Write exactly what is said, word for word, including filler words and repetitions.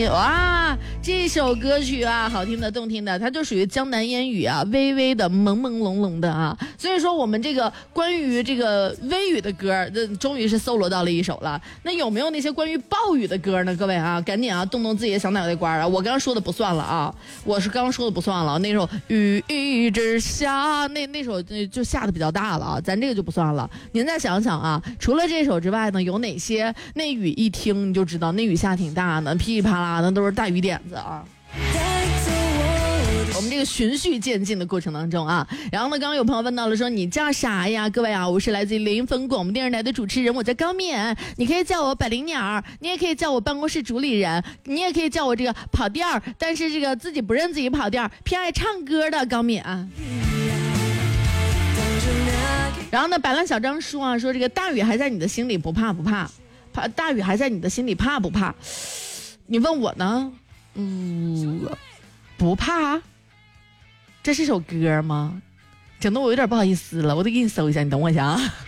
你。哇，这首歌曲啊，好听的动听的，它就属于江南烟雨啊，微微的朦朦胧胧的啊。所以说我们这个关于这个微雨的歌，这终于是搜罗到了一首了。那有没有那些关于暴雨的歌呢？各位啊，赶紧啊，动动自己的小脑袋瓜啊！我刚刚说的不算了啊，我是刚刚说的不算了。那首雨一直下，那那首就下的比较大了啊，咱这个就不算了。您再想想啊，除了这首之外呢，有哪些那雨一听你就知道那雨下挺大的，噼里啪啦的都是大雨点子啊。我们这个循序渐进的过程当中啊，然后呢，刚刚有朋友问到了说你叫啥呀？各位啊，我是来自于临汾广播电视台的主持人，我叫高敏，你可以叫我百灵鸟，你也可以叫我办公室主理人，你也可以叫我这个跑调，但是这个自己不认自己跑调，偏爱唱歌的高敏啊。然后呢，百万小张说啊，说这个大雨还在你的心里不怕不怕，怕大雨还在你的心里怕不怕？你问我呢？嗯，不怕。这是首歌吗？整得我有点不好意思了，我得给你搜一下，你等我一下啊。